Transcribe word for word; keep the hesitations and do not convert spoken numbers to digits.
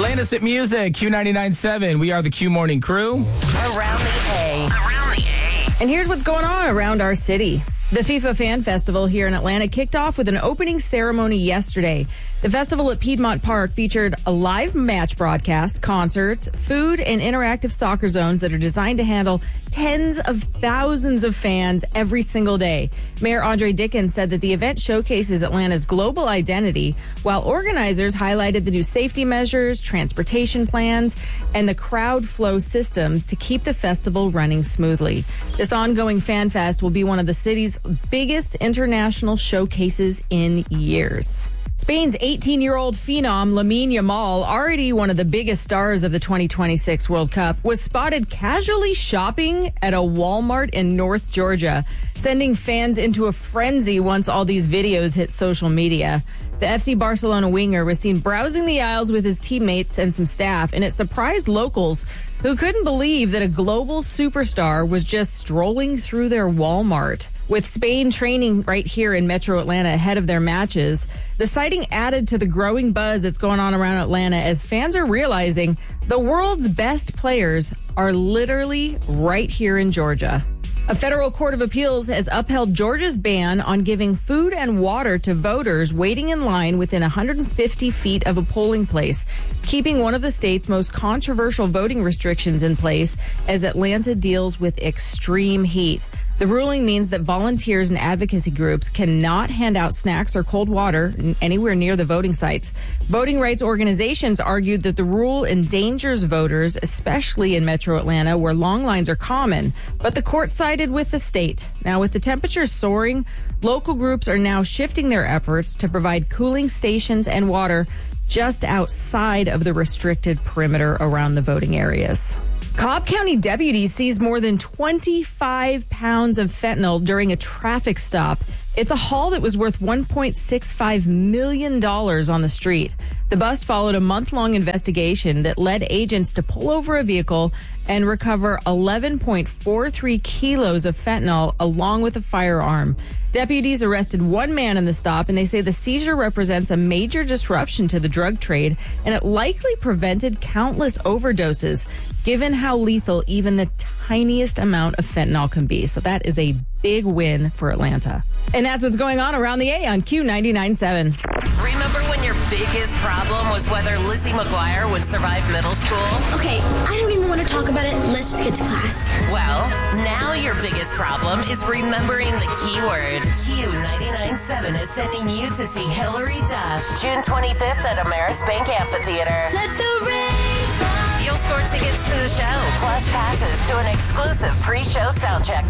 Latest at music, Q ninety-nine point seven. We are the Q Morning Crew. Around the A. Around the A. And here's what's going on around our city. The FIFA Fan Festival here in Atlanta kicked off with an opening ceremony yesterday. The festival at Piedmont Park featured a live match broadcast, concerts, food, and interactive soccer zones that are designed to handle tens of thousands of fans every single day. Mayor Andre Dickens said that the event showcases Atlanta's global identity, while organizers highlighted the new safety measures, transportation plans, and the crowd flow systems to keep the festival running smoothly. This ongoing Fan Fest will be one of the city's biggest international showcases in years. Spain's eighteen-year-old phenom Lamine Yamal, already one of the biggest stars of the twenty twenty-six World Cup, was spotted casually shopping at a Walmart in North Georgia, sending fans into a frenzy once all these videos hit social media. The F C Barcelona winger was seen browsing the aisles with his teammates and some staff, and it surprised locals who couldn't believe that a global superstar was just strolling through their Walmart. With Spain training right here in Metro Atlanta ahead of their matches, the sighting added to the growing buzz that's going on around Atlanta as fans are realizing the world's best players are literally right here in Georgia. A federal court of appeals has upheld Georgia's ban on giving food and water to voters waiting in line within one hundred fifty feet of a polling place, keeping one of the state's most controversial voting restrictions in place as Atlanta deals with extreme heat. The ruling means that volunteers and advocacy groups cannot hand out snacks or cold water anywhere near the voting sites. Voting rights organizations argued that the rule endangers voters, especially in Metro Atlanta, where long lines are common. But the court sided with the state. Now, with the temperatures soaring, local groups are now shifting their efforts to provide cooling stations and water just outside of the restricted perimeter around the voting areas. Cobb County deputies seized more than twenty-five pounds of fentanyl during a traffic stop. It's a haul that was worth one point six five million dollars on the street. The bust followed a month-long investigation that led agents to pull over a vehicle and recover eleven point four three kilos of fentanyl along with a firearm. Deputies arrested one man in the stop, and they say the seizure represents a major disruption to the drug trade, and it likely prevented countless overdoses, given how lethal even the tiniest amount of fentanyl can be. So that is a big win for Atlanta. And that's what's going on around the A on Q ninety-nine point seven. Remember when your biggest problem was whether Lizzie McGuire would survive middle school? Okay, I don't even want to talk about it. Let's just get to class. Well, now your biggest problem is remembering the keyword. Q ninety-nine point seven is sending you to see Hillary Duff June twenty-fifth at Ameris Bank Amphitheater. Let the rain fall. You'll score tickets to the show, plus passes to an exclusive pre-show soundcheck